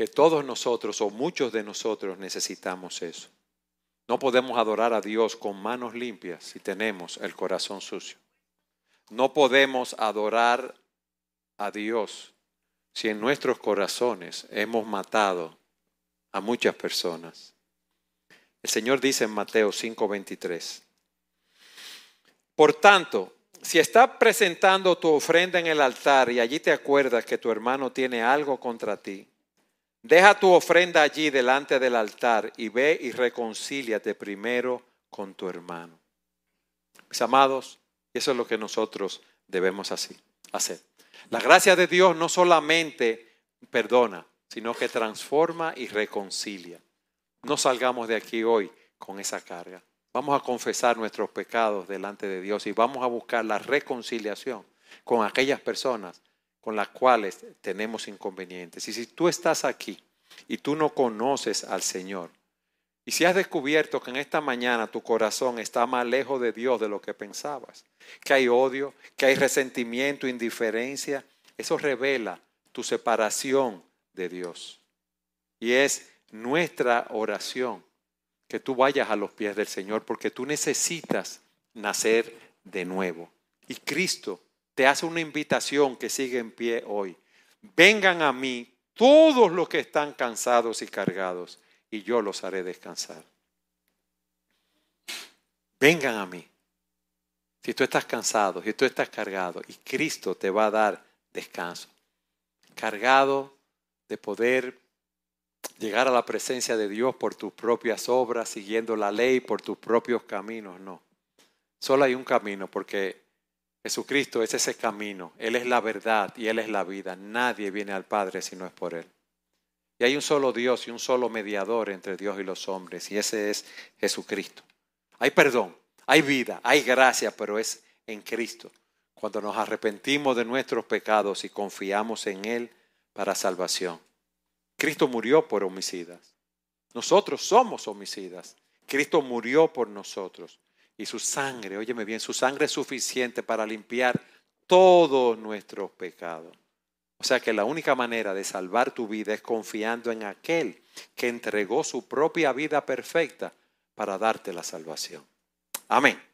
que todos nosotros o muchos de nosotros necesitamos eso. No podemos adorar a Dios con manos limpias si tenemos el corazón sucio. No podemos adorar a Dios si en nuestros corazones hemos matado a muchas personas. El Señor dice en Mateo 5:23, por tanto, si estás presentando tu ofrenda en el altar y allí te acuerdas que tu hermano tiene algo contra ti, deja tu ofrenda allí delante del altar y ve y reconcíliate primero con tu hermano. Mis amados, eso es lo que nosotros debemos hacer. La gracia de Dios no solamente perdona, sino que transforma y reconcilia. No salgamos de aquí hoy con esa carga. Vamos a confesar nuestros pecados delante de Dios y vamos a buscar la reconciliación con aquellas personas con las cuales tenemos inconvenientes. Y si tú estás aquí y tú no conoces al Señor, y si has descubierto que en esta mañana tu corazón está más lejos de Dios de lo que pensabas, que hay odio, que hay resentimiento, indiferencia, eso revela tu separación de Dios. Y es nuestra oración que tú vayas a los pies del Señor porque tú necesitas nacer de nuevo. Y Cristo te hace una invitación que sigue en pie hoy. Vengan a mí todos los que están cansados y cargados y yo los haré descansar. Vengan a mí. Si tú estás cansado, si tú estás cargado y Cristo te va a dar descanso. Cargado de poder llegar a la presencia de Dios por tus propias obras, siguiendo la ley, por tus propios caminos, no. Solo hay un camino porque Jesucristo es ese camino. Él es la verdad y Él es la vida. Nadie viene al Padre si no es por Él. Y hay un solo Dios y un solo mediador entre Dios y los hombres y ese es Jesucristo. Hay perdón, hay vida, hay gracia, pero es en Cristo. Cuando nos arrepentimos de nuestros pecados y confiamos en Él para salvación. Cristo murió por homicidas. Nosotros somos homicidas. Cristo murió por nosotros. Y su sangre, óyeme bien, su sangre es suficiente para limpiar todos nuestros pecados. O sea que la única manera de salvar tu vida es confiando en aquel que entregó su propia vida perfecta para darte la salvación. Amén.